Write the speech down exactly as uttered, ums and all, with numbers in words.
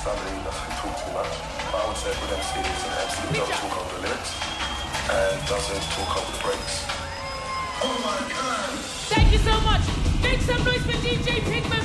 somebody who doesn't talk too much. But I would say a good M C is an M C who doesn't talk over the lyrics and doesn't talk over the breaks. Oh my God! Thank you so much. Make some noise for D J Pigman.